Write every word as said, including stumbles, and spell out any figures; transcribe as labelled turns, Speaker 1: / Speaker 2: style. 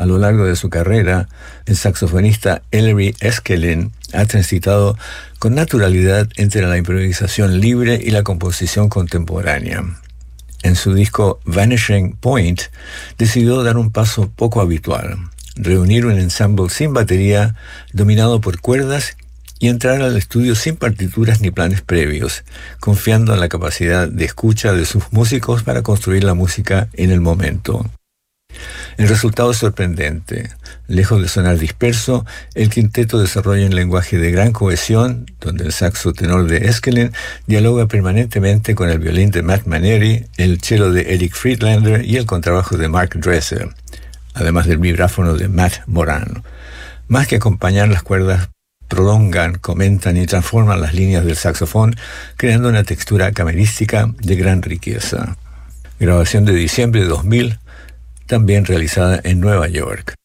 Speaker 1: A lo largo de su carrera, el saxofonista Ellery Eskelin ha transitado con naturalidad entre la improvisación libre y la composición contemporánea. En su disco Vanishing Point, decidió dar un paso poco habitual, reunir un ensemble sin batería, dominado por cuerdas, y entrar al estudio sin partituras ni planes previos, confiando en la capacidad de escucha de sus músicos para construir la música en el momento. El resultado es sorprendente. Lejos de sonar disperso, el quinteto desarrolla un lenguaje de gran cohesión, donde el saxo tenor de Eskelin dialoga permanentemente con el violín de Matt Maneri, el cello de Eric Friedlander y el contrabajo de Mark Dresser, además del vibráfono de Matt Moran. Más que acompañar, las cuerdas prolongan, comentan y transforman las líneas del saxofón, creando una textura camerística de gran riqueza. Grabación de diciembre de dos mil, también realizada en Nueva York.